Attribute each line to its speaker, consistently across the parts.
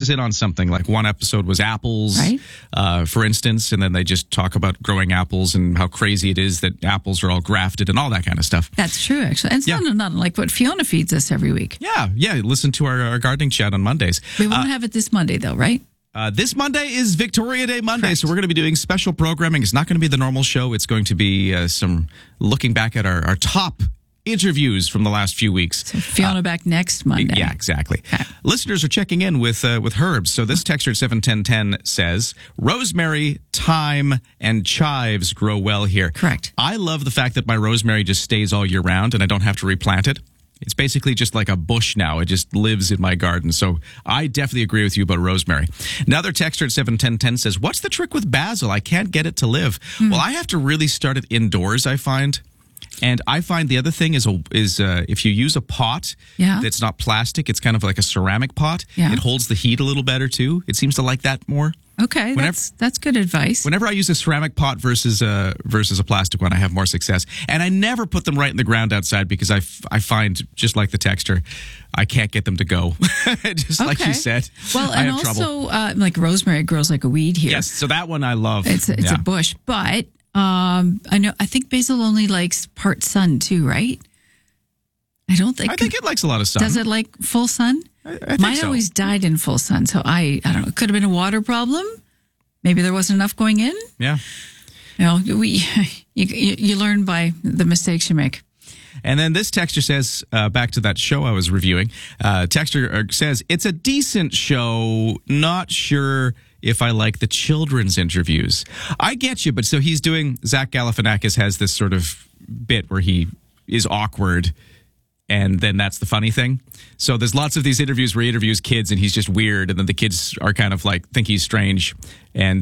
Speaker 1: in on something. Like one episode was apples,
Speaker 2: Right.
Speaker 1: For instance, and then they just talk about growing apples and how crazy it is that apples are all grafted and all that kind of stuff.
Speaker 2: That's true, actually. And it's not like what Fiona feeds us every week.
Speaker 1: Yeah. Listen to our gardening chat on Mondays.
Speaker 2: We won't have it this Monday, though, right?
Speaker 1: This Monday is Victoria Day Monday,
Speaker 2: Correct.
Speaker 1: so we're going to be doing special programming. It's not going to be the normal show. It's going to be some looking back at our top interviews from the last few weeks.
Speaker 2: So Fiona back next Monday.
Speaker 1: Yeah, exactly.
Speaker 2: Okay.
Speaker 1: Listeners are checking in with herbs. So this texter at 71010 says, rosemary, thyme, and chives grow well here.
Speaker 2: Correct.
Speaker 1: I love the fact that my rosemary just stays all year round and I don't have to replant it. It's basically just like a bush now. It just lives in my garden. So I definitely agree with you about rosemary. Another texter at 71010 says, what's the trick with basil? I can't get it to live. Well, I have to really start it indoors, I find. And I find the other thing is if you use a pot that's not plastic, it's kind of like a ceramic pot.
Speaker 2: Yeah.
Speaker 1: It holds the heat a little better too. It seems to like that more.
Speaker 2: Okay, that's good advice.
Speaker 1: Whenever I use a ceramic pot versus a plastic one, I have more success. And I never put them right in the ground outside because I find, just like the texture, I can't get them to go. Just like you said.
Speaker 2: Well,
Speaker 1: I
Speaker 2: and
Speaker 1: have
Speaker 2: also
Speaker 1: trouble.
Speaker 2: like rosemary grows like a weed here.
Speaker 1: Yes, so that one I love.
Speaker 2: It's a bush, but I think basil only likes part sun too, right? I think
Speaker 1: it likes a lot of sun.
Speaker 2: Does it like full sun?
Speaker 1: I think
Speaker 2: Mine
Speaker 1: so.
Speaker 2: always died in full sun, so I don't know. It could have been a water problem. Maybe there wasn't enough going in.
Speaker 1: Yeah.
Speaker 2: You know, you learn by the mistakes you make.
Speaker 1: And then this texter says, back to that show I was reviewing, texter says, it's a decent show, not sure if I like the children's interviews. I get you, but so he's doing, Zach Galifianakis has this sort of bit where he is awkward, and then that's the funny thing. So there's lots of these interviews where he interviews kids and he's just weird, and then the kids are kind of like think he's strange, and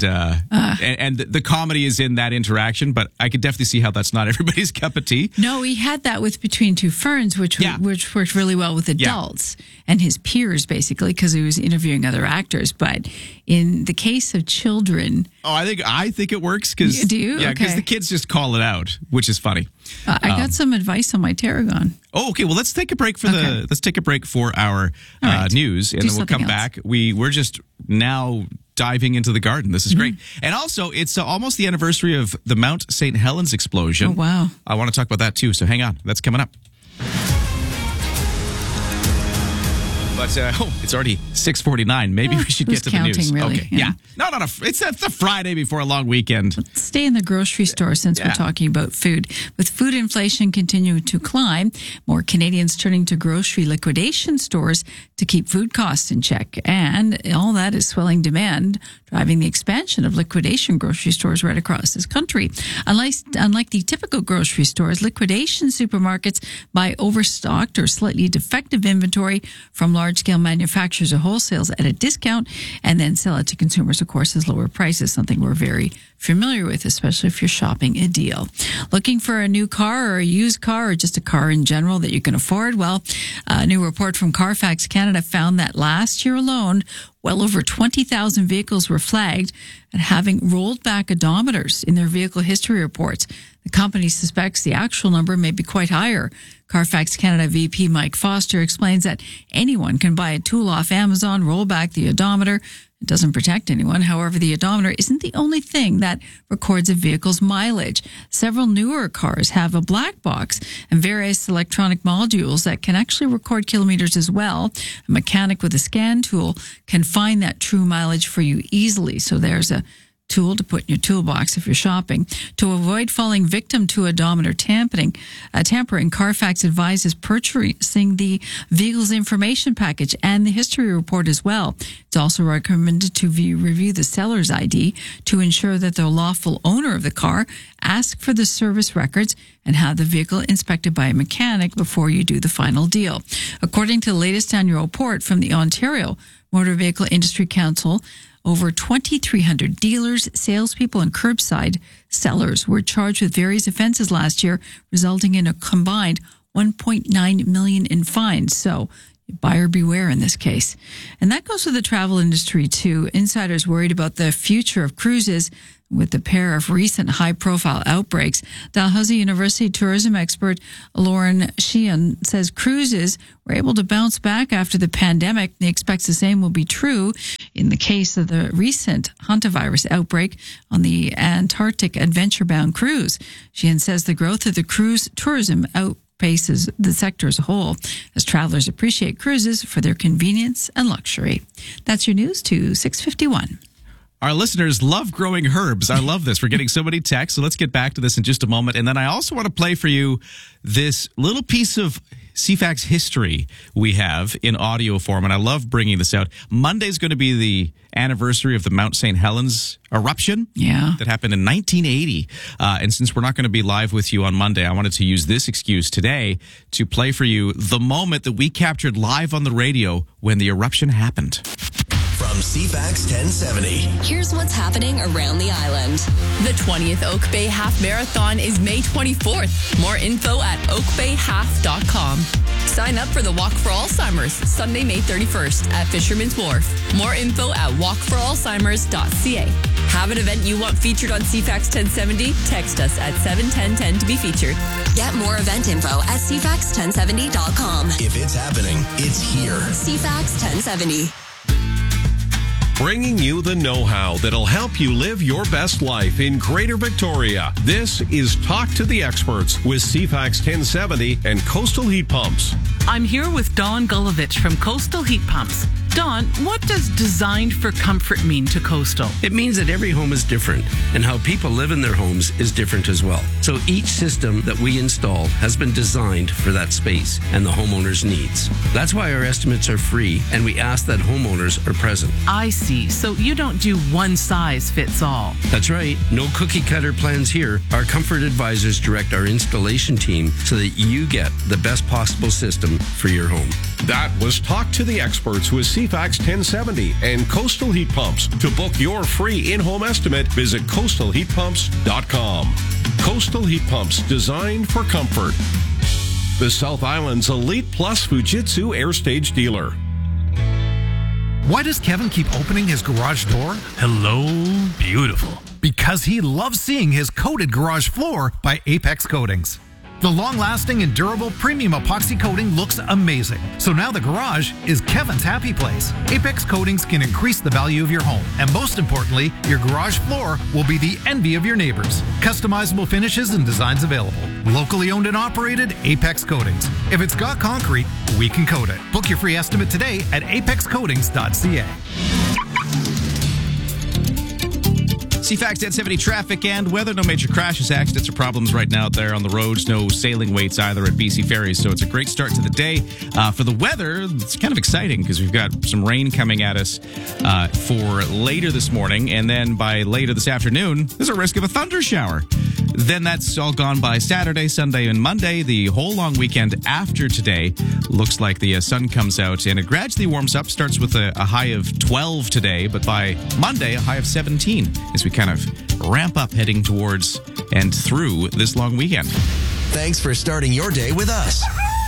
Speaker 1: the comedy is in that interaction. But I could definitely see how that's not everybody's cup of tea.
Speaker 2: No, he had that with Between Two Ferns, which worked really well with adults and his peers, basically, because he was interviewing other actors. But in the case of children,
Speaker 1: I think it works because
Speaker 2: do you?
Speaker 1: Yeah, because
Speaker 2: Okay.
Speaker 1: the kids just call it out, which is funny.
Speaker 2: I got some advice on my tarragon.
Speaker 1: Oh, okay. Well, let's take a break for our
Speaker 2: right.
Speaker 1: news, and
Speaker 2: Do
Speaker 1: then we'll
Speaker 2: something
Speaker 1: come
Speaker 2: else.
Speaker 1: back. We're just now diving into the garden. This is great, and also it's almost the anniversary of the Mount St. Helens explosion.
Speaker 2: Oh, wow!
Speaker 1: I want to talk about that too. So hang on, that's coming up. But it's already 6:49. Maybe we should get to the news.
Speaker 2: Really?
Speaker 1: Okay, yeah. No. It's the Friday before a long weekend.
Speaker 2: Let's stay in the grocery store since we're talking about food. With food inflation continuing to climb, more Canadians turning to grocery liquidation stores to keep food costs in check. And all that is swelling demand, driving the expansion of liquidation grocery stores right across this country. Unlike the typical grocery stores, liquidation supermarkets buy overstocked or slightly defective inventory from large-scale manufacturers or wholesales at a discount and then sell it to consumers, of course, as lower prices, something we're very familiar with, especially if you're shopping a deal. Looking for a new car or a used car or just a car in general that you can afford? Well, a new report from Carfax Canada found that last year alone, well over 20,000 vehicles were flagged at having rolled back odometers in their vehicle history reports. The company suspects the actual number may be quite higher. Carfax Canada VP Mike Foster explains that anyone can buy a tool off Amazon, roll back the odometer. It doesn't protect anyone. However, the odometer isn't the only thing that records a vehicle's mileage. Several newer cars have a black box and various electronic modules that can actually record kilometers as well. A mechanic with a scan tool can find that true mileage for you easily. So there's a tool to put in your toolbox if you're shopping. To avoid falling victim to odometer tampering, Carfax advises purchasing the vehicle's information package and the history report as well. It's also recommended to review the seller's ID to ensure that the lawful owner of the car. Ask for the service records and have the vehicle inspected by a mechanic before you do the final deal. According to the latest annual report from the Ontario Motor Vehicle Industry Council, over 2,300 dealers, salespeople, and curbside sellers were charged with various offenses last year, resulting in a combined $1.9 million in fines. So, buyer beware in this case. And that goes with the travel industry, too. Insiders worried about the future of cruises with the pair of recent high-profile outbreaks. Dalhousie University tourism expert Lauren Sheehan says cruises were able to bounce back after the pandemic. He expects the same will be true in the case of the recent hantavirus outbreak on the Antarctic adventure-bound cruise. Sheehan says the growth of the cruise tourism outpaces the sector as a whole, as travelers appreciate cruises for their convenience and luxury. That's your news to 6:51.
Speaker 1: Our listeners love growing herbs. I love this. We're getting so many texts, so let's get back to this in just a moment. And then I also want to play for you this little piece of CFAX history we have in audio form, and I love bringing this out. Monday's going to be the anniversary of the Mount St. Helens eruption that happened in 1980. And since we're not going to be live with you on Monday, I wanted to use this excuse today to play for you the moment that we captured live on the radio when the eruption happened.
Speaker 3: From CFAX 1070.
Speaker 4: Here's what's happening around the island. The 20th Oak Bay Half Marathon is May 24th. More info at oakbayhalf.com. Sign up for the Walk for Alzheimer's, Sunday, May 31st at Fisherman's Wharf. More info at walkforalzheimers.ca. Have an event you want featured on CFAX 1070? Text us at 71010 to be featured.
Speaker 5: Get more event info at cfax1070.com.
Speaker 3: If it's happening, it's here.
Speaker 5: CFAX 1070.
Speaker 6: Bringing you the know-how that'll help you live your best life in Greater Victoria. This is Talk to the Experts with CFAX 1070 and Coastal Heat Pumps.
Speaker 7: I'm here with Dawn Gulovich from Coastal Heat Pumps. Dawn, what does designed for comfort mean to Coastal?
Speaker 8: It means that every home is different, and how people live in their homes is different as well. So each system that we install has been designed for that space and the homeowner's needs. That's why our estimates are free, and we ask that homeowners are present.
Speaker 7: I see. So you don't do one size fits all.
Speaker 8: That's right. No cookie cutter plans here. Our comfort advisors direct our installation team so that you get the best possible system for your home.
Speaker 6: That was Talk to the Experts with CFAX 1070 and Coastal Heat Pumps. To book your free in-home estimate, visit coastalheatpumps.com. Coastal Heat Pumps, designed for comfort. The South Island's Elite Plus Fujitsu Air Stage dealer.
Speaker 9: Why does Kevin keep opening his garage door? Hello, beautiful. Because he loves seeing his coated garage floor by Apex Coatings. The long-lasting and durable premium epoxy coating looks amazing. So now the garage is Kevin's happy place. Apex Coatings can increase the value of your home. And most importantly, your garage floor will be the envy of your neighbors. Customizable finishes and designs available. Locally owned and operated, Apex Coatings. If it's got concrete, we can coat it. Book your free estimate today at apexcoatings.ca.
Speaker 1: CFAX 1070 traffic and weather. No major crashes, accidents, or problems right now out there on the roads. No sailing waits either at BC Ferries. So it's a great start to the day. For the weather, it's kind of exciting because we've got some rain coming at us for later this morning. And then by later this afternoon, there's a risk of a thunder shower. Then that's all gone by Saturday, Sunday, and Monday. The whole long weekend after today looks like the sun comes out and it gradually warms up. Starts with a high of 12 today, but by Monday, a high of 17 as we kind of ramp up heading towards and through this long weekend.
Speaker 3: Thanks for starting your day with us.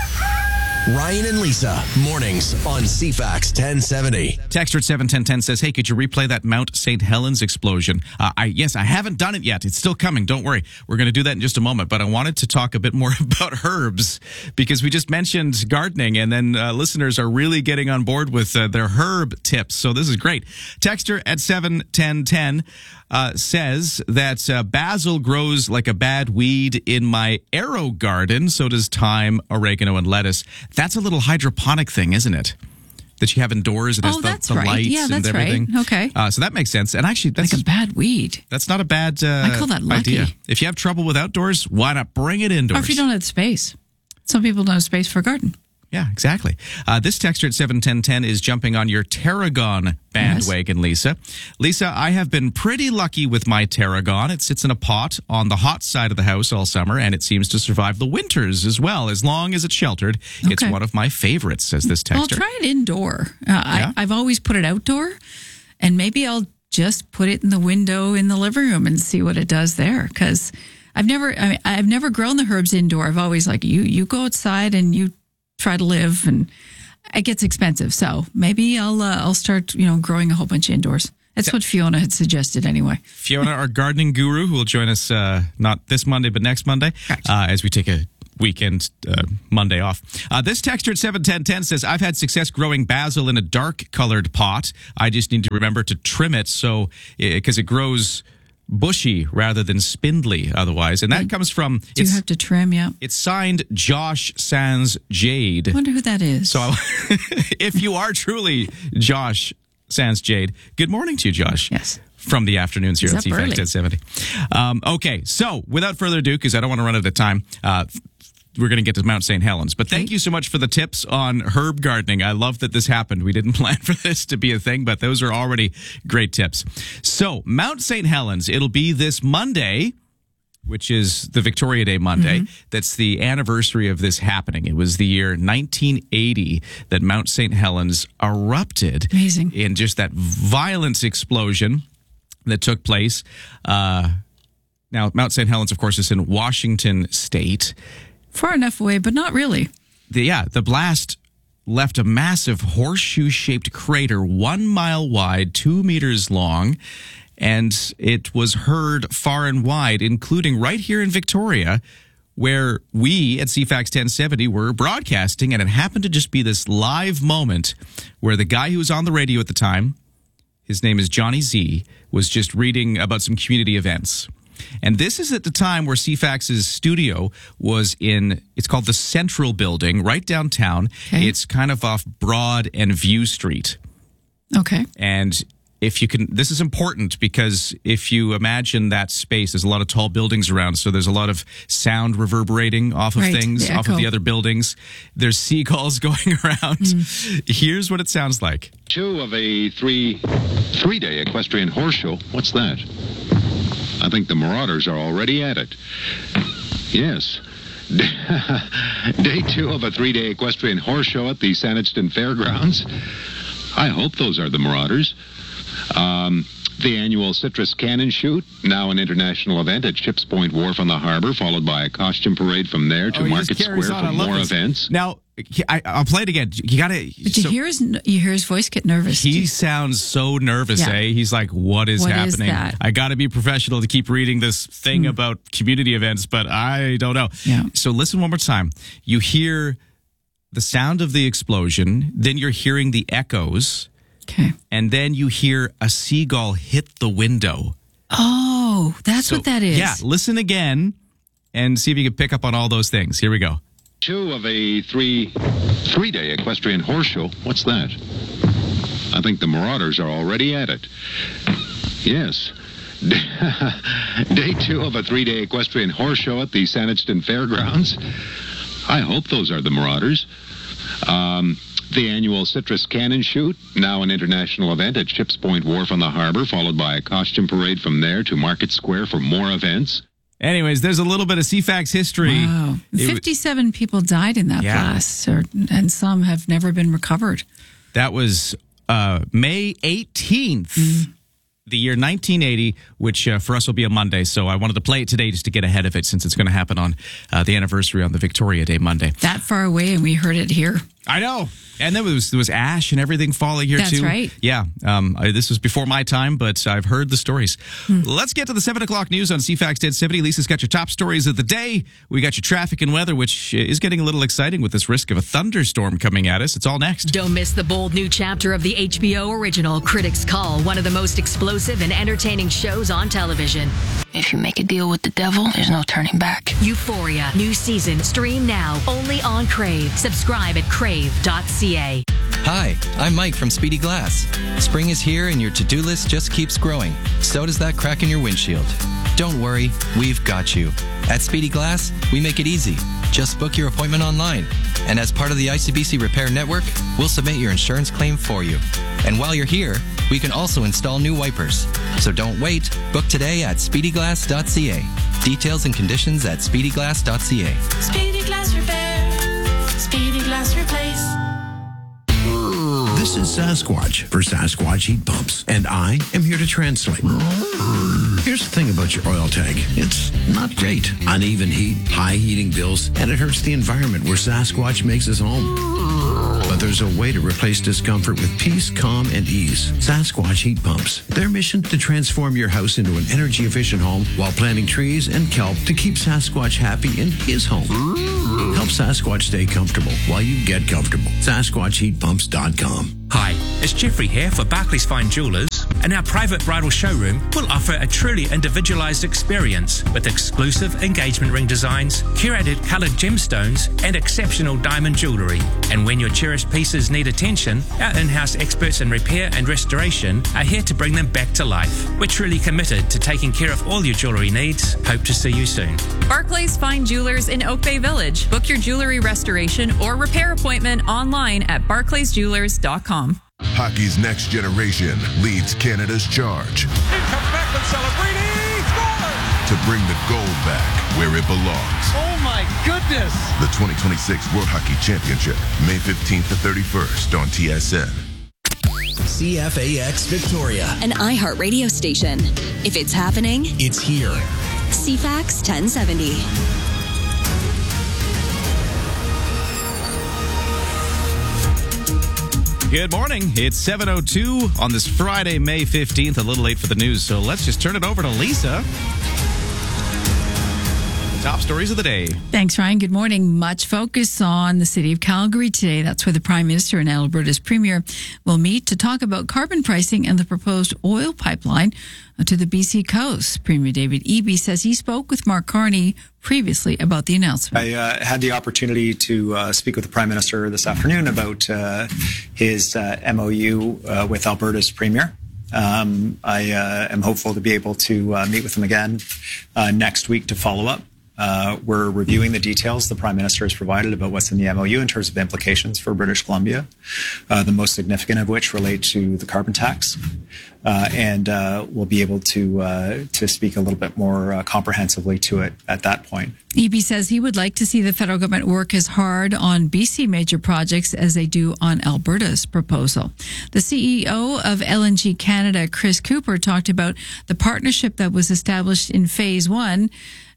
Speaker 3: Ryan and Lisa, mornings on CFAX 1070.
Speaker 1: Texter at 71010 says, hey, could you replay that Mount St. Helens explosion? Yes, I haven't done it yet. It's still coming. Don't worry. We're going to do that in just a moment. But I wanted to talk a bit more about herbs because we just mentioned gardening and then listeners are really getting on board with their herb tips. So this is great. Texter at 71010 says that basil grows like a bad weed in my arrow garden. So does thyme, oregano, and lettuce. That's a little hydroponic thing, isn't it? That you have indoors. It has the
Speaker 2: right.
Speaker 1: lights
Speaker 2: yeah, that's
Speaker 1: and everything.
Speaker 2: Right. Okay.
Speaker 1: So that makes sense. And actually, that's
Speaker 2: like a bad weed.
Speaker 1: That's not a bad
Speaker 2: I call that lucky.
Speaker 1: idea. If you have trouble with outdoors, why not bring it indoors?
Speaker 2: Or if you don't have space. Some people don't have space for a garden.
Speaker 1: Yeah, exactly. This texter at 71010 is jumping on your tarragon bandwagon, yes. Lisa. Lisa, I have been pretty lucky with my tarragon. It sits in a pot on the hot side of the house all summer, and it seems to survive the winters as well. As long as it's sheltered, It's one of my favorites, says this texter.
Speaker 2: I'll try it indoor. I've always put it outdoor, and maybe I'll just put it in the window in the living room and see what it does there, because I've never grown the herbs indoor. I've always you go outside and you try to live, and it gets expensive. So maybe I'll start growing a whole bunch indoors. That's what Fiona had suggested anyway.
Speaker 1: Fiona, our gardening guru, who will join us not this Monday but next Monday, as we take a weekend, Monday off. This texter at 71010 says, I've had success growing basil in a dark-colored pot. I just need to remember to trim it because it grows bushy rather than spindly otherwise. And that comes from...
Speaker 2: Do you have to trim? Yeah.
Speaker 1: It's signed Josh Sans Jade.
Speaker 2: I wonder who that is.
Speaker 1: So if you are truly Josh Sans Jade, good morning to you, Josh.
Speaker 2: Yes.
Speaker 1: From the afternoons here at CFAX 1070. Okay, so without further ado, because I don't want to run out of time, we're going to get to Mount St. Helens. But thank you so much for the tips on herb gardening. I love that this happened. We didn't plan for this to be a thing, but those are already great tips. So Mount St. Helens, it'll be this Monday, which is the Victoria Day Monday. That's the anniversary of this happening. It was the year 1980 that Mount St. Helens erupted.
Speaker 2: Amazing.
Speaker 1: In just that violent explosion that took place. Now, Mount St. Helens, of course, is in Washington State.
Speaker 2: Far enough away, but not really.
Speaker 1: The blast left a massive horseshoe-shaped crater 1 mile wide, 2 meters long, and it was heard far and wide, including right here in Victoria, where we at CFAX 1070 were broadcasting, and it happened to just be this live moment where the guy who was on the radio at the time, his name is Johnny Z, was just reading about some community events. And this is at the time where CFAX's studio was it's called the Central Building, right downtown. Okay. It's kind of off Broad and View Street.
Speaker 2: Okay.
Speaker 1: And if you can, this is important because if you imagine that space, there's a lot of tall buildings around, so there's a lot of sound reverberating off of things, off of the other buildings. There's seagulls going around. Here's what it sounds like.
Speaker 10: Two of a three-day equestrian horse show. What's that? I think the Marauders are already at it. Yes. Day 2 of a 3-day equestrian horse show at the Saanich Fairgrounds. I hope those are the Marauders. The annual Citrus Cannon Shoot, now an international event at Ships Point Wharf on the harbor, followed by a costume parade from there to Market Square for more events.
Speaker 1: Now, I'll play it again. You got to.
Speaker 2: But you hear his voice get nervous.
Speaker 1: He sounds so nervous. He's like, "What is happening? I got to be professional to keep reading this thing about community events, but I don't know."
Speaker 2: Yeah.
Speaker 1: So listen one more time. You hear the sound of the explosion, then you're hearing the echoes.
Speaker 2: Okay.
Speaker 1: And then you hear a seagull hit the window.
Speaker 2: Oh, that's what that is.
Speaker 1: Yeah, listen again and see if you can pick up on all those things. Here we go.
Speaker 10: 2 of a three-day equestrian horse show. What's that? I think the Marauders are already at it. Yes. Day 2 of a 3-day equestrian horse show at the Saanich Fairgrounds. I hope those are the Marauders. The annual Citrus Cannon Shoot, now an international event at Ships Point Wharf on the harbor, followed by a costume parade from there to Market Square for more events.
Speaker 1: Anyways, there's a little bit of CFAX history.
Speaker 2: Wow. 57 people died in that blast, and some have never been recovered.
Speaker 1: That was May 18th. The year 1980, which for us will be a Monday. So I wanted to play it today just to get ahead of it since it's going to happen on the anniversary on the Victoria Day Monday.
Speaker 2: That far away, and we heard it here.
Speaker 1: I know. And then there was ash and everything falling here, too.
Speaker 2: That's right.
Speaker 1: Yeah. This was before my time, but I've heard the stories. Let's get to the 7 o'clock news on CFAX 1070. Lisa's got your top stories of the day. We got your traffic and weather, which is getting a little exciting with this risk of a thunderstorm coming at us. It's all next.
Speaker 11: Don't miss the bold new chapter of the HBO original Critics' Call, one of the most explosive and entertaining shows on television.
Speaker 12: If you make a deal with the devil, there's no turning back.
Speaker 11: Euphoria, new season, stream now, only on Crave. Subscribe at crave.ca.
Speaker 13: Hi, I'm Mike from Speedy Glass. Spring is here and your to-do list just keeps growing. So does that crack in your windshield. Don't worry, we've got you. At Speedy Glass, we make it easy. Just book your appointment online. And as part of the ICBC Repair Network, we'll submit your insurance claim for you. And while you're here, we can also install new wipers. So don't wait. Book today at speedyglass.ca. Details and conditions at speedyglass.ca.
Speaker 14: Speedy Glass Repair. Speedy Glass Replace.
Speaker 15: This is Sasquatch for Sasquatch Heat Pumps, and I am here to translate. Here's the thing about your oil tank. It's not great. Uneven heat, high heating bills, and it hurts the environment where Sasquatch makes his home. But But there's a way to replace discomfort with peace, calm, and ease. Sasquatch Heat Pumps. Their mission to transform your house into an energy-efficient home while planting trees and kelp to keep Sasquatch happy in his home. Help Sasquatch stay comfortable while you get comfortable. SasquatchHeatPumps.com.
Speaker 16: Hi, it's Jeffrey here for Barclays Fine Jewelers, and our private bridal showroom will offer a truly individualized experience with exclusive engagement ring designs, curated colored gemstones, and exceptional diamond jewelry. And when your cherished pieces need attention, our in-house experts in repair and restoration are here to bring them back to life. We're truly committed to taking care of all your jewelry needs. Hope to see you soon.
Speaker 17: Barclays Fine Jewelers in Oak Bay Village. Book your jewelry restoration or repair appointment online at barclaysjewelers.com.
Speaker 18: Hockey's next generation leads Canada's charge.
Speaker 19: He comes back with Celebrini, scores!
Speaker 18: To bring the gold back where it belongs.
Speaker 19: Oh my goodness!
Speaker 18: The 2026 World Hockey Championship, May 15th to 31st on TSN.
Speaker 3: CFAX Victoria.
Speaker 5: An iHeartRadio station. If it's happening,
Speaker 3: it's here.
Speaker 5: CFAX 1070.
Speaker 1: Good morning. It's 7:02 on this Friday, May 15th. A little late for the news, so let's just turn it over to Lisa. Top stories of the day.
Speaker 2: Thanks, Ryan. Good morning. Much focus on the city of Calgary today. That's where the Prime Minister and Alberta's Premier will meet to talk about carbon pricing and the proposed oil pipeline to the BC coast. Premier David Eby says he spoke with Mark Carney previously about the announcement.
Speaker 20: I had the opportunity to speak with the Prime Minister this afternoon about his MOU with Alberta's Premier. I am hopeful to be able to meet with him again next week to follow up. We're reviewing the details the Prime Minister has provided about what's in the MOU in terms of implications for British Columbia, the most significant of which relate to the carbon tax. And we'll be able to speak a little bit more comprehensively to it at that point.
Speaker 2: Eby says he would like to see the federal government work as hard on BC major projects as they do on Alberta's proposal. The CEO of LNG Canada, Chris Cooper, talked about the partnership that was established in Phase 1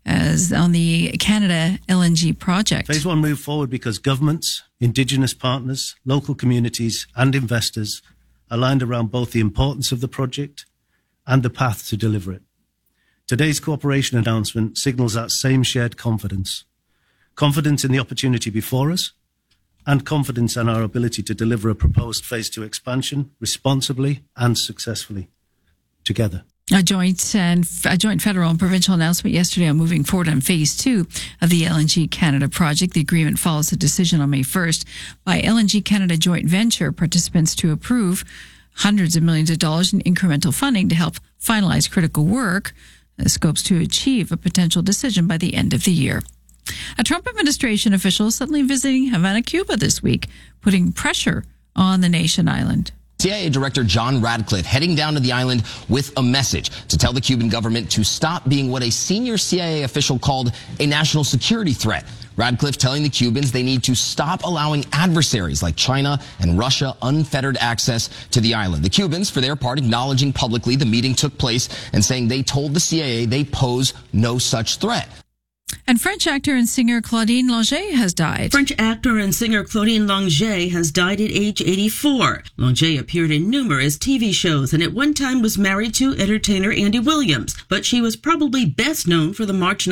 Speaker 2: as on the Canada LNG project.
Speaker 21: Phase 1 moved forward because governments, Indigenous partners, local communities and investors aligned around both the importance of the project and the path to deliver it. Today's cooperation announcement signals that same shared confidence. Confidence in the opportunity before us and confidence in our ability to deliver a proposed Phase 2 expansion responsibly and successfully together.
Speaker 2: A joint federal and provincial announcement yesterday on moving forward on Phase 2 of the LNG Canada project. The agreement follows a decision on May 1st by LNG Canada joint venture participants to approve hundreds of millions of dollars in incremental funding to help finalize critical work, scopes to achieve a potential decision by the end of the year. A Trump administration official is suddenly visiting Havana, Cuba this week, putting pressure on the nation island.
Speaker 22: CIA Director John Radcliffe heading down to the island with a message to tell the Cuban government to stop being what a senior CIA official called a national security threat. Radcliffe telling the Cubans they need to stop allowing adversaries like China and Russia unfettered access to the island. The Cubans, for their part, acknowledging publicly the meeting took place and saying they told the CIA they pose no such threat.
Speaker 2: And French actor and singer Claudine Longet has died.
Speaker 23: French actor and singer Claudine Longet has died at age 84. Longet appeared in numerous TV shows and at one time was married to entertainer Andy Williams, but she was probably best known for the March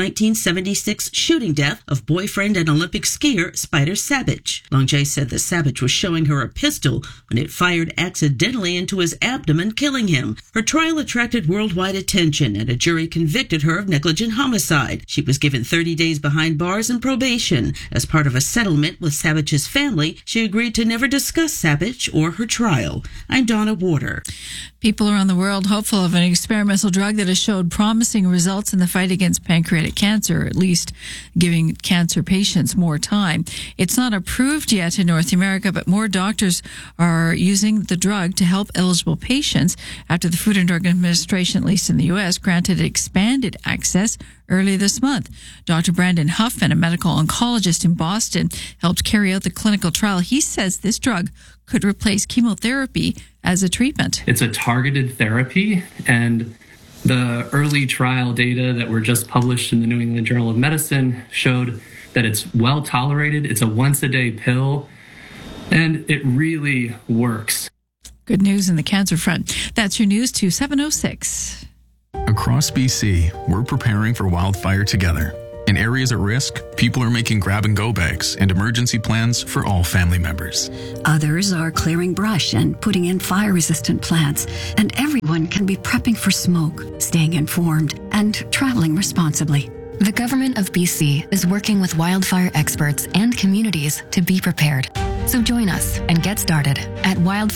Speaker 23: 1976 shooting death of boyfriend and Olympic skier Spider Savage. Longet said that Savage was showing her a pistol when it fired accidentally into his abdomen, killing him. Her trial attracted worldwide attention and a jury convicted her of negligent homicide. She was given 30 days behind bars and probation. As part of a settlement with Savage's family, she agreed to never discuss Savage or her trial. I'm Donna Warder.
Speaker 2: People around the world hopeful of an experimental drug that has showed promising results in the fight against pancreatic cancer, or at least giving cancer patients more time. It's not approved yet in North America, but more doctors are using the drug to help eligible patients after the Food and Drug Administration, at least in the U.S., granted expanded access early this month. Dr. Brandon Huffman, a medical oncologist in Boston, helped carry out the clinical trial. He says this drug could replace chemotherapy as a treatment.
Speaker 24: It's a targeted therapy, and the early trial data that were just published in the New England Journal of Medicine showed that it's well tolerated. It's a once-a-day pill. And it really works.
Speaker 2: Good news in the cancer front. That's your news to 7:06.
Speaker 4: Across BC, we're preparing for wildfire together. In areas at risk, people are making grab-and-go bags and emergency plans for all family members.
Speaker 6: Others are clearing brush and putting in fire-resistant plants. And everyone can be prepping for smoke, staying informed, and traveling responsibly.
Speaker 7: The Government of BC is working with wildfire experts and communities to be prepared. So join us and get started at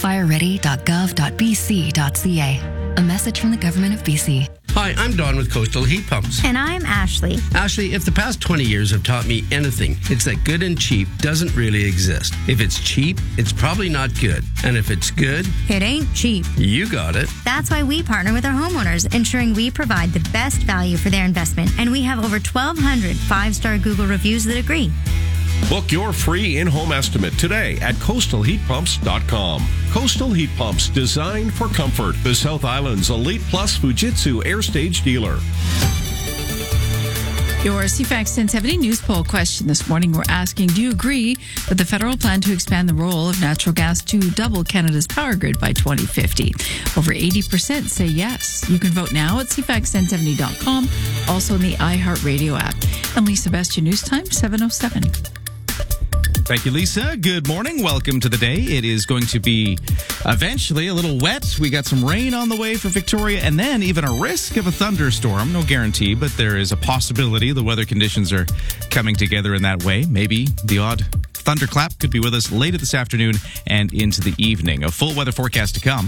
Speaker 7: wildfireready.gov.bc.ca. A message from the Government of BC.
Speaker 8: Hi, I'm Don with Coastal Heat Pumps.
Speaker 25: And I'm Ashley.
Speaker 8: Ashley, if the past 20 years have taught me anything, it's that good and cheap doesn't really exist. If it's cheap, it's probably not good. And if it's good,
Speaker 25: it ain't cheap.
Speaker 8: You got it.
Speaker 25: That's why we partner with our homeowners, ensuring we provide the best value for their investment. And we have over 1,200 five-star Google reviews that agree.
Speaker 26: Book your free in-home estimate today at coastalheatpumps.com. Coastal Heat Pumps, designed for comfort. The South Island's Elite Plus Fujitsu Airstage dealer.
Speaker 2: Your CFAX 1070 news poll question this morning. We're asking, do you agree with the federal plan to expand the role of natural gas to double Canada's power grid by 2050? Over 80% say yes. You can vote now at CFAX1070.com, also in the iHeartRadio app. And Lisa Best, your news time, 7:07.
Speaker 1: Thank you, Lisa. Good morning. Welcome to the day. It is going to be eventually a little wet. We got some rain on the way for Victoria, and then even a risk of a thunderstorm. No guarantee, but there is a possibility. The weather conditions are coming together in that way. Maybe the odd thunderclap could be with us later this afternoon and into the evening. A full weather forecast to come.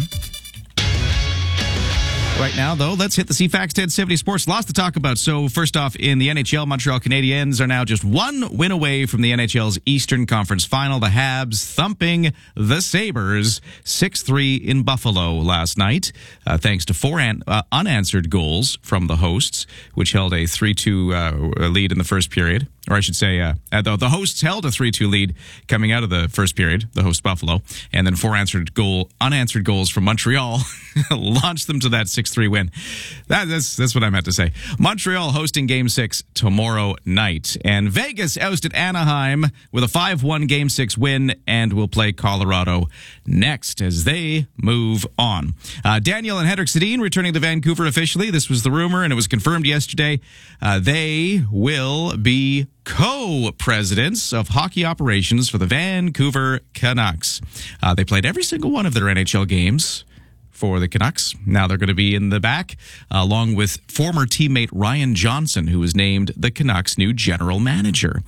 Speaker 1: Right now, though, let's hit the CFAX 1070 sports. Lots to talk about. So, first off, in the NHL, Montreal Canadiens are now just one win away from the NHL's Eastern Conference Final. The Habs thumping the Sabres 6-3 in Buffalo last night, thanks to four unanswered goals from the hosts, which held a 3-2 lead in the first period. Or I should say, the hosts held a 3-2 lead coming out of the first period, the host Buffalo, and then four unanswered goals from Montreal launched them to that 6-3 win. That's what I meant to say. Montreal hosting Game 6 tomorrow night. And Vegas ousted Anaheim with a 5-1 Game 6 win and will play Colorado next as they move on. Daniel and Henrik Sedin returning to Vancouver officially. This was the rumor, and it was confirmed yesterday. They will be co-presidents of hockey operations for the Vancouver Canucks. They played every single one of their NHL games for the Canucks. Now they're going to be in the back, along with former teammate Ryan Johnson, who was named the Canucks' new general manager.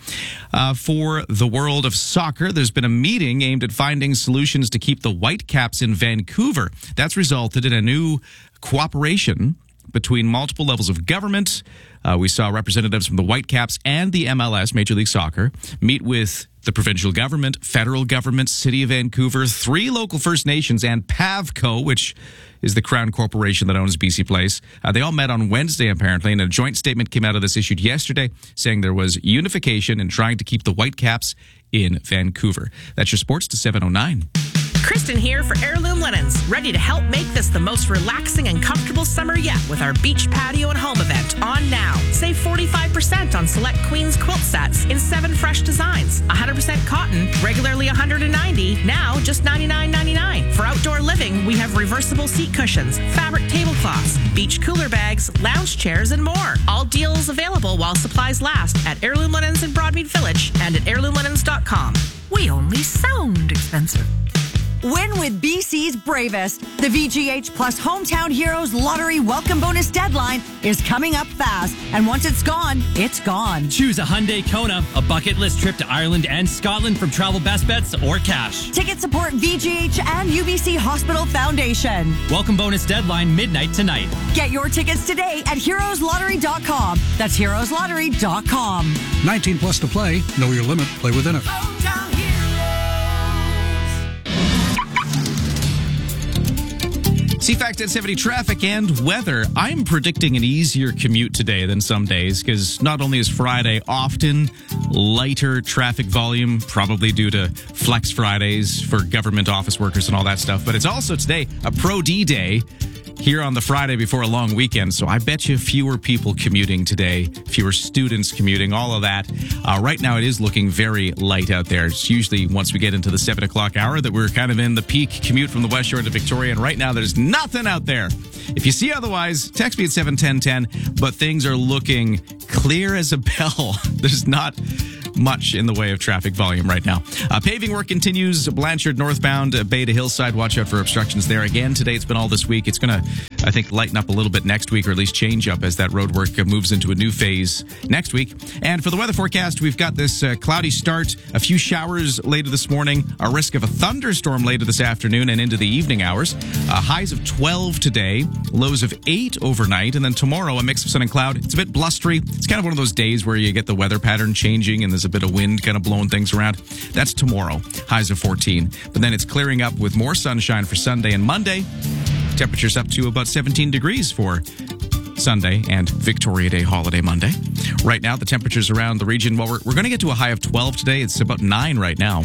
Speaker 1: For the world of soccer, there's been a meeting aimed at finding solutions to keep the Whitecaps in Vancouver. That's resulted in a new cooperation between multiple levels of government. We saw representatives from the Whitecaps and the MLS, Major League Soccer, meet with the provincial government, federal government, City of Vancouver, 3 local First Nations, and Pavco, which is the Crown Corporation that owns BC Place. They all met on Wednesday, apparently, and a joint statement came out of this issued yesterday saying there was unification in trying to keep the Whitecaps in Vancouver. That's your sports to 7:09.
Speaker 27: Kristen here for Heirloom Linens, ready to help make this the most relaxing and comfortable summer yet with our beach patio and home event on now. Save 45% on select Queen's quilt sets in 7 fresh designs. 100% cotton, regularly $190, now just $99.99. For outdoor living, we have reversible seat cushions, fabric tablecloths, beach cooler bags, lounge chairs, and more. All deals available while supplies last at Heirloom Linens in Broadmead Village and at heirloomlinens.com.
Speaker 28: We only sound expensive.
Speaker 29: Win with BC's bravest. The VGH Plus Hometown Heroes Lottery Welcome Bonus deadline is coming up fast. And once it's gone, it's gone.
Speaker 30: Choose a Hyundai Kona, a bucket list trip to Ireland and Scotland from Travel Best Bets, or cash.
Speaker 29: Tickets support VGH and UBC Hospital Foundation.
Speaker 30: Welcome bonus deadline midnight tonight.
Speaker 29: Get your tickets today at heroeslottery.com. That's heroeslottery.com.
Speaker 31: 19 plus to play. Know your limit. Play within it.
Speaker 1: CFAX 1070 traffic and weather. I'm predicting an easier commute today than some days because not only is Friday often lighter traffic volume, probably due to Flex Fridays for government office workers and all that stuff, but it's also today a Pro D Day here on the Friday before a long weekend. So I bet you fewer people commuting today, fewer students commuting, all of that. Right now, it is looking very light out there. It's usually once we get into the 7 o'clock hour that we're kind of in the peak commute from the West Shore to Victoria. And right now, there's nothing out there. If you see otherwise, text me at 71010. But things are looking clear as a bell. There's not much in the way of traffic volume right now. Paving work continues. Blanchard northbound, Bay to Hillside. Watch out for obstructions there. Again, today it's been all this week. It's going to, I think, lighten up a little bit next week, or at least change up as that road work moves into a new phase next week. And for the weather forecast, we've got this cloudy start, a few showers later this morning, a risk of a thunderstorm later this afternoon and into the evening hours. Highs of 12 today, lows of 8 overnight, and then tomorrow a mix of sun and cloud. It's a bit blustery. It's kind of one of those days where you get the weather pattern changing and there's a bit of wind kind of blowing things around. That's tomorrow. Highs of 14. But then it's clearing up with more sunshine for Sunday and Monday. Temperatures up to about 17 degrees for Sunday and Victoria Day holiday Monday. Right now, the temperatures around the region, well, we're going to get to a high of 12 today. It's about 9 right now.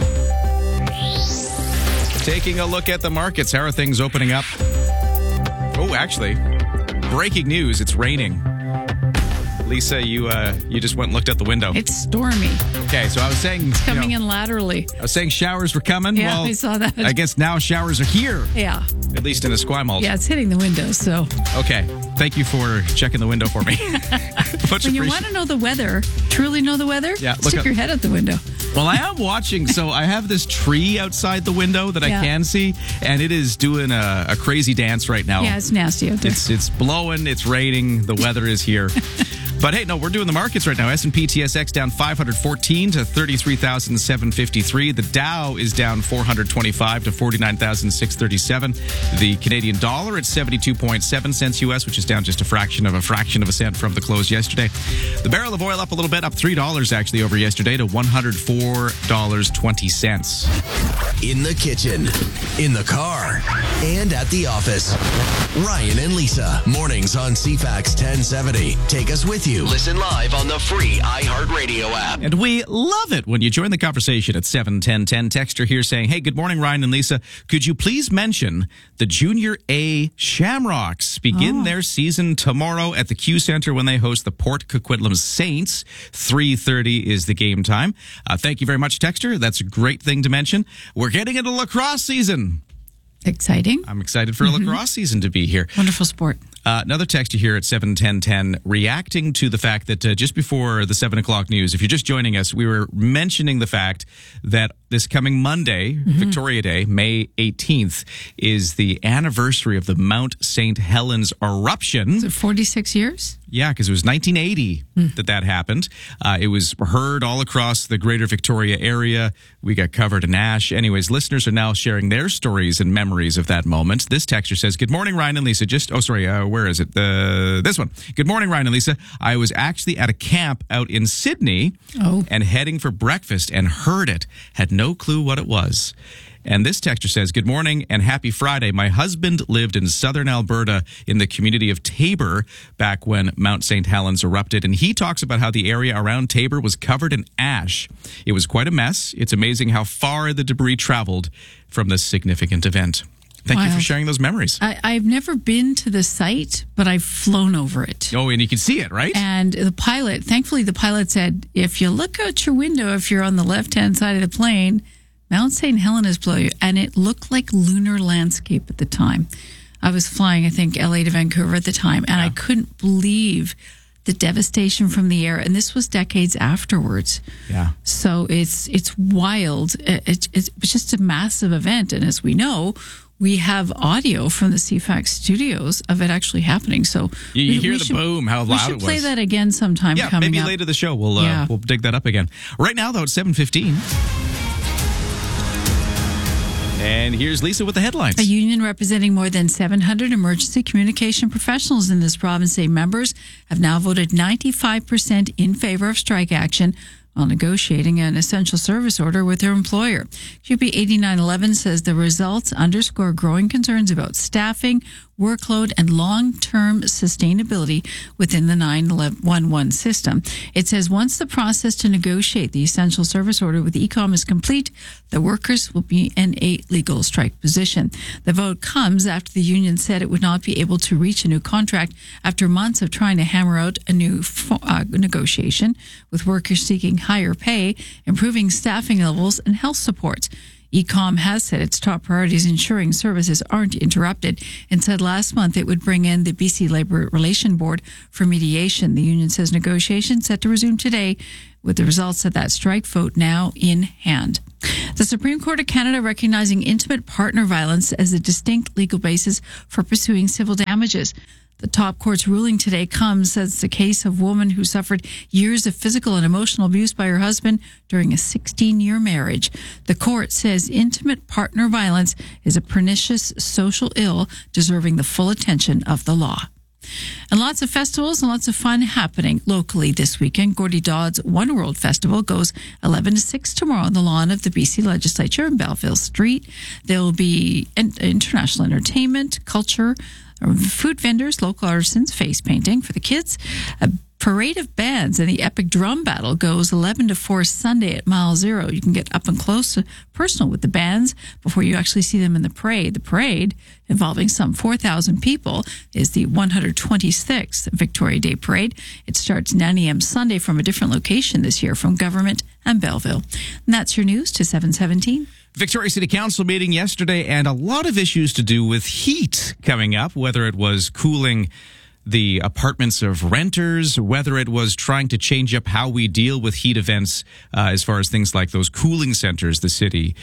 Speaker 1: Taking a look at the markets. How are things opening up? Oh, actually, breaking news. It's raining. Lisa, you just went and looked out the window.
Speaker 2: It's stormy.
Speaker 1: Okay, so I was saying...
Speaker 2: It's coming in laterally.
Speaker 1: I was saying showers were coming.
Speaker 2: Yeah,
Speaker 1: well,
Speaker 2: I saw that.
Speaker 1: I guess now showers are here.
Speaker 2: Yeah.
Speaker 1: At least in Esquimalt.
Speaker 2: Yeah, it's hitting the windows, so...
Speaker 1: Okay, thank you for checking the window for me.
Speaker 2: When you want to know the weather, truly know the weather, stick your head out the window.
Speaker 1: Well, I am watching, so I have this tree outside the window that I can see, and it is doing a crazy dance right now.
Speaker 2: Yeah, it's nasty out there.
Speaker 1: It's blowing, it's raining, the weather is here. But hey, no, we're doing the markets right now. S&P TSX down 514 to 33,753. The Dow is down 425 to 49,637. The Canadian dollar at 72.7 cents US, which is down just a fraction of a cent from the close yesterday. The barrel of oil up a little bit, up $3 actually over yesterday to $104.20.
Speaker 3: In the kitchen, in the car, and at the office. Ryan and Lisa, mornings on CFAX 1070. Take us with you. Listen live on the free iHeartRadio app.
Speaker 1: And we love it when you join the conversation at 71010. Texter here saying, hey, good morning, Ryan and Lisa. Could you please mention the Junior A Shamrocks begin their season tomorrow at the Q Center when they host the Port Coquitlam Saints. 3:30 is the game time. Thank you very much, Texter. That's a great thing to mention. We're getting into lacrosse season.
Speaker 2: Exciting.
Speaker 1: I'm excited for a lacrosse season to be here.
Speaker 2: Wonderful sport.
Speaker 1: Another texter here at 71010 reacting to the fact that just before the 7 o'clock news, if you're just joining us, we were mentioning the fact that this coming Monday, Victoria Day, May 18th, is the anniversary of the Mount St. Helens eruption.
Speaker 2: Is it 46 years?
Speaker 1: Yeah, because it was 1980 that happened. It was heard all across the greater Victoria area. We got covered in ash. Anyways, listeners are now sharing their stories and memories of that moment. This texter says, good morning, Ryan and Lisa. Where is it? This one. Good morning, Ryan and Lisa. I was actually at a camp out in Sydney and heading for breakfast and heard it. Had no clue what it was. And this texter says, good morning and happy Friday. My husband lived in southern Alberta in the community of Taber back when Mount St. Helens erupted. And he talks about how the area around Taber was covered in ash. It was quite a mess. It's amazing how far the debris traveled from this significant event. Thank you for sharing those memories.
Speaker 2: I've never been to the site, but I've flown over it.
Speaker 1: Oh, and you can see it, right?
Speaker 2: And thankfully the pilot said, if you look out your window, if you're on the left-hand side of the plane, Mount St. Helens below you. And it looked like lunar landscape at the time. I was flying, I think, LA to Vancouver at the time, and I couldn't believe the devastation from the air. And this was decades afterwards.
Speaker 1: Yeah.
Speaker 2: So it's wild. It's just a massive event. And as we know, we have audio from the CFAX studios of it actually happening. So
Speaker 1: you hear the boom, how loud it was.
Speaker 2: We should play that again sometime coming
Speaker 1: maybe
Speaker 2: up.
Speaker 1: Later the show. We'll dig that up again. Right now, though, it's 7:15. And here's Lisa with the headlines.
Speaker 2: A union representing more than 700 emergency communication professionals in this province say members have now voted 95% in favor of strike action while negotiating an essential service order with their employer. QP 8911 says the results underscore growing concerns about staffing, workload, and long-term sustainability within the 911 system. It says once the process to negotiate the essential service order with ECOM is complete, the workers will be in a legal strike position. The vote comes after the union said it would not be able to reach a new contract after months of trying to hammer out a new negotiation, with workers seeking higher pay, improving staffing levels, and health supports. ECOM has said its top priority is ensuring services aren't interrupted, and said last month it would bring in the BC Labour Relation Board for mediation. The union says negotiations set to resume today, with the results of that strike vote now in hand. The Supreme Court of Canada recognizing intimate partner violence as a distinct legal basis for pursuing civil damages. The top court's ruling today comes as the case of a woman who suffered years of physical and emotional abuse by her husband during a 16-year marriage. The court says intimate partner violence is a pernicious social ill deserving the full attention of the law. And lots of festivals and lots of fun happening locally this weekend. Gordy Dodd's One World Festival goes 11 to 6 tomorrow on the lawn of the BC Legislature in Belleville Street. There will be international entertainment, culture, food vendors, local artisans, face painting for the kids. A parade of bands and the epic drum battle goes 11 to 4 Sunday at Mile Zero. You can get up and close, personal with the bands before you actually see them in the parade. The parade, involving some 4,000 people, is the 126th Victoria Day Parade. It starts 9 a.m. Sunday from a different location this year, from Government and Belleville. And that's your news to 717.
Speaker 1: Victoria City Council meeting yesterday, and a lot of issues to do with heat coming up, whether it was cooling the apartments of renters, whether it was trying to change up how we deal with heat events as far as things like those cooling centers the city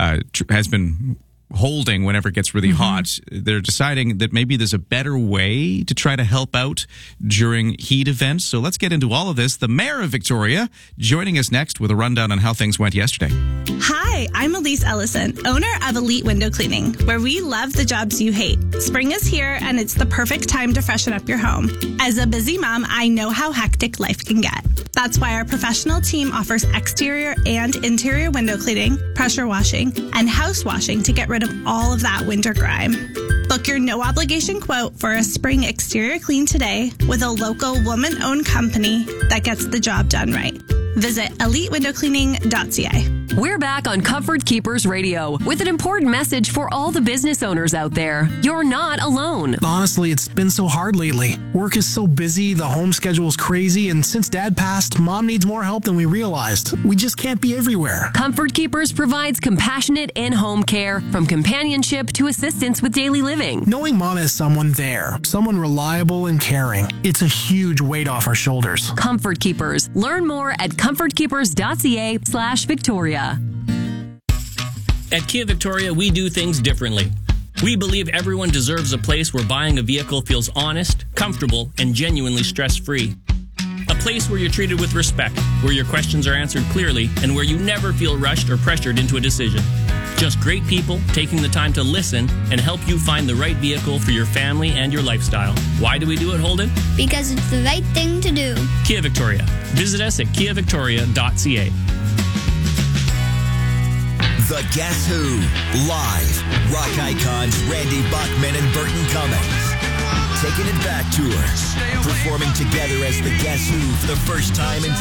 Speaker 1: has been holding whenever it gets really hot. They're deciding that maybe there's a better way to try to help out during heat events. So let's get into all of this. The Mayor of Victoria joining us next with a rundown on how things went yesterday.
Speaker 9: Hi, I'm Elise Ellison, owner of Elite Window Cleaning, where we love the jobs you hate. Spring is here, and it's the perfect time to freshen up your home. As a busy mom, I know how hectic life can get. That's why our professional team offers exterior and interior window cleaning, pressure washing, and house washing to get rid of all of that winter grime. Book your no-obligation quote for a spring exterior clean today with a local woman-owned company that gets the job done right. Visit elitewindowcleaning.ca.
Speaker 10: We're back on Comfort Keepers Radio with an important message for all the business owners out there. You're not alone.
Speaker 11: Honestly, it's been so hard lately. Work is so busy, the home schedule is crazy, and since Dad passed, Mom needs more help than we realized. We just can't be everywhere.
Speaker 10: Comfort Keepers provides compassionate in-home care, from companionship to assistance with daily living.
Speaker 11: Knowing Mom has someone there, someone reliable and caring, it's a huge weight off our shoulders.
Speaker 10: Comfort Keepers. Learn more at comfortkeepers.ca/Victoria.
Speaker 12: At Kia Victoria, we do things differently. We believe everyone deserves a place where buying a vehicle feels honest, comfortable, and genuinely stress-free. A place where you're treated with respect, where your questions are answered clearly, and where you never feel rushed or pressured into a decision. Just great people taking the time to listen and help you find the right vehicle for your family and your lifestyle. Why do we do it, Holden?
Speaker 13: Because it's the right thing to do.
Speaker 12: Kia Victoria. Visit us at kiavictoria.ca.
Speaker 3: The Guess Who. Live. Rock icons Randy Bachman and Burton Cummings. Taking It Back tour. Performing together as the Guess Who for the first time in